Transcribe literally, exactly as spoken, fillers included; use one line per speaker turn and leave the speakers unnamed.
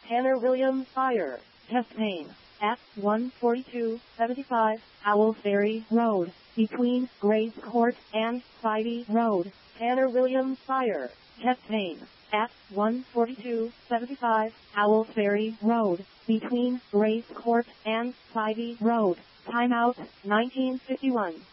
Tanner Williams fire. Chest pain. At one forty-two seventy-five Owls Ferry Road, between Grays Court and Spivey Road. Tanner Williams fire. Chest pain. At one forty-two seventy-five Owls Ferry Road, between Grays Court and Spivey Road. Timeout, nineteen fifty-one.